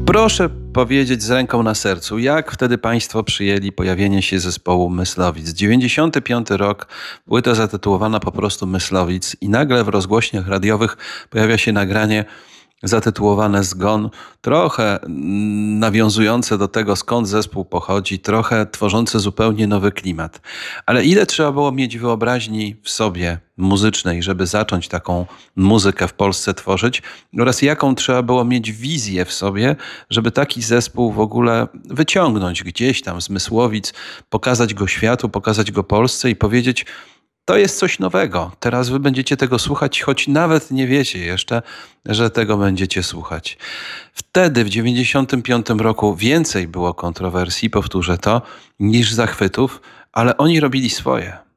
Proszę powiedzieć z ręką na sercu, jak wtedy państwo przyjęli pojawienie się zespołu Myslowic? 95 rok, płyta zatytułowana po prostu Myslowic i nagle w rozgłośniach radiowych pojawia się nagranie zatytułowane Zgon, trochę nawiązujące do tego, skąd zespół pochodzi, trochę tworzące zupełnie nowy klimat. Ale ile trzeba było mieć wyobraźni w sobie muzycznej, żeby zacząć taką muzykę w Polsce tworzyć, oraz jaką trzeba było mieć wizję w sobie, żeby taki zespół w ogóle wyciągnąć gdzieś tam z Mysłowic, pokazać go światu, pokazać go Polsce i powiedzieć: to jest coś nowego. Teraz wy będziecie tego słuchać, choć nawet nie wiecie jeszcze, że tego będziecie słuchać. Wtedy w 95 roku więcej było kontrowersji, powtórzę to, niż zachwytów, ale oni robili swoje.